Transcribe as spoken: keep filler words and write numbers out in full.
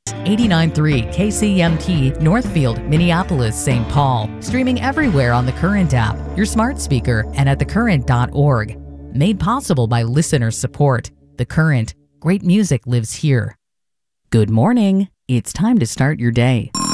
eighty-nine point three K C M T, Northfield, Minneapolis, Saint Paul. Streaming everywhere on the Current app, your smart speaker, and at the current dot org. Made possible by listener support. The Current. Great music lives here. Good morning. It's time to start your day.